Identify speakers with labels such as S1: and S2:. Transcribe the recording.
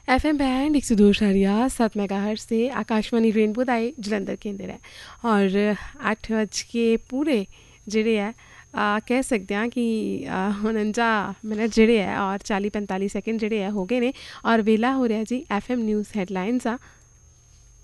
S1: FM band 102.7 megahertz से Akashvani rainbow दा जलंधर केंद्र है और 8 बज के पूरे जेह्ड़े ऐ कह सकते हैं कि 49 जेह्ड़े ऐ और 40-45 सेकंड जेह्ड़े ऐ हो गए ने और वेला हो रहा जी FM न्यूज़ हैडलाइंस